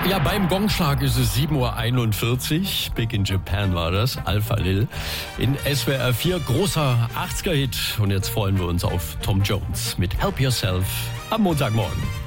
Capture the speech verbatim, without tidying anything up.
Ja, beim Gongschlag ist es sieben Uhr einundvierzig. Big in Japan war das. Alpha Lil. In S W R vier. Großer achtziger-Hit. Und jetzt freuen wir uns auf Tom Jones mit Help Yourself am Montagmorgen.